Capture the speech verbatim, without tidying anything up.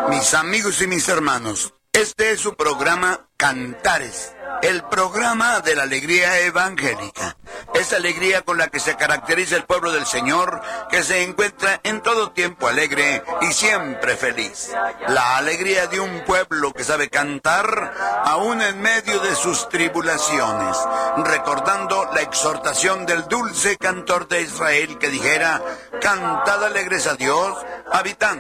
Mis amigos y mis hermanos, este es su programa Cantares, el programa de la alegría evangélica. Esa alegría con la que se caracteriza el pueblo del Señor, que se encuentra en todo tiempo alegre y siempre feliz. La alegría de un pueblo que sabe cantar aún en medio de sus tribulaciones, recordando la exhortación del dulce cantor de Israel que dijera: cantad alegres a Dios, habitando